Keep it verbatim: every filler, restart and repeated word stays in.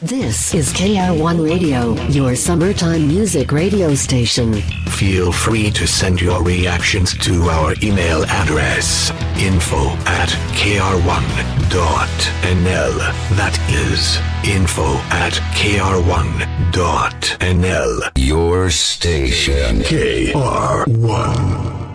This is K R one Radio, your summertime music radio station. Feel free to send your reactions to our email address, info at k r one dot n l. That is info at k r one dot n l. Your station. K R one.